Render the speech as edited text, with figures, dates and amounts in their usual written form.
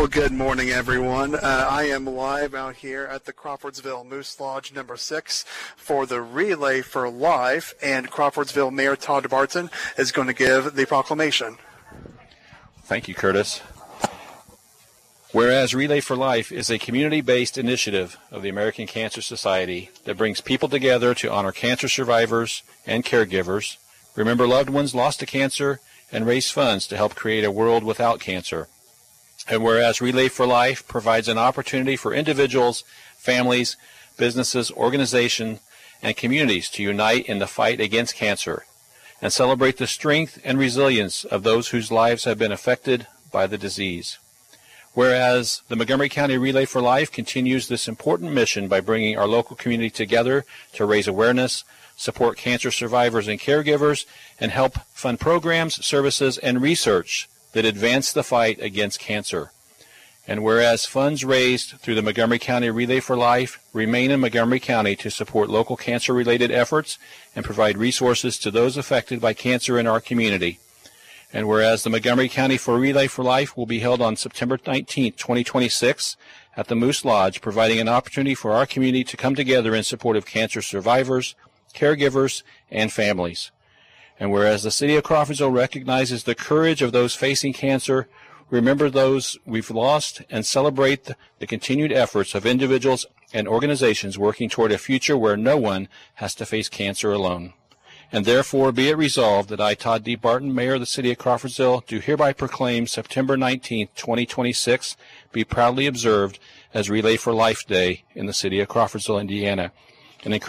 Well, good morning, everyone. I am live out here at the Crawfordsville Moose Lodge number 6 for the Relay for Life, and Crawfordsville Mayor Todd Barton is going to give the proclamation. Thank you, Curtis. Whereas Relay for Life is a community-based initiative of the American Cancer Society that brings people together to honor cancer survivors and caregivers, remember loved ones lost to cancer, and raise funds to help create a world without cancer. And whereas Relay for Life provides an opportunity for individuals, families, businesses, organizations, and communities to unite in the fight against cancer and celebrate the strength and resilience of those whose lives have been affected by the disease. Whereas the Montgomery County Relay for Life continues this important mission by bringing our local community together to raise awareness, support cancer survivors and caregivers, and help fund programs, services, and research that advance the fight against cancer. And whereas funds raised through the Montgomery County Relay for Life remain in Montgomery County to support local cancer-related efforts and provide resources to those affected by cancer in our community. And whereas the Montgomery County Relay for Life will be held on September 19, 2026 at the Moose Lodge, providing an opportunity for our community to come together in support of cancer survivors, caregivers, and families. And whereas the City of Crawfordsville recognizes the courage of those facing cancer, remember those we've lost, and celebrate the continued efforts of individuals and organizations working toward a future where no one has to face cancer alone. And therefore be it resolved that I, Todd D. Barton, Mayor of the City of Crawfordsville, do hereby proclaim September 19, 2026 be proudly observed as Relay for Life Day in the City of Crawfordsville, Indiana.